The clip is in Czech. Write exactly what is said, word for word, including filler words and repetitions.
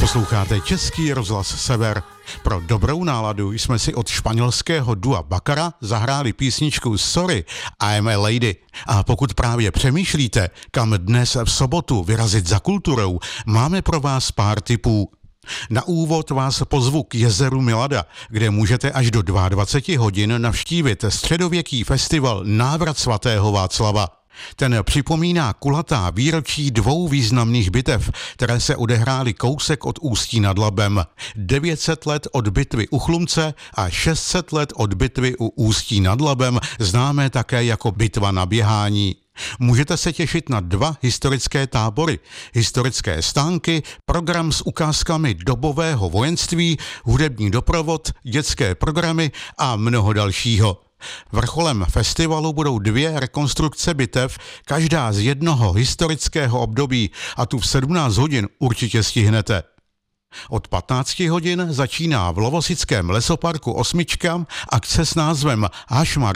Posloucháte Český rozhlas Sever. Pro dobrou náladu jsme si od španělského dua Bacara zahráli písničku Sorry, I'm a Lady. A pokud právě přemýšlíte, kam dnes v sobotu vyrazit za kulturou, máme pro vás pár tipů. Na úvod vás pozvu k jezeru Milada, kde můžete až do dvacet dva hodin navštívit středověký festival Návrat svatého Václava. Ten připomíná kulatá výročí dvou významných bitev, které se odehrály kousek od Ústí nad Labem. devět set let od bitvy u Chlumce a šest set let od bitvy u Ústí nad Labem, známé také jako bitva na běhání. Můžete se těšit na dva historické tábory, historické stánky, program s ukázkami dobového vojenství, hudební doprovod, dětské programy a mnoho dalšího. Vrcholem festivalu budou dvě rekonstrukce bitev, každá z jednoho historického období, a tu v sedmnáct hodin určitě stihnete. Od patnáct hodin začíná v Lovosickém lesoparku Osmička akce s názvem Hašmar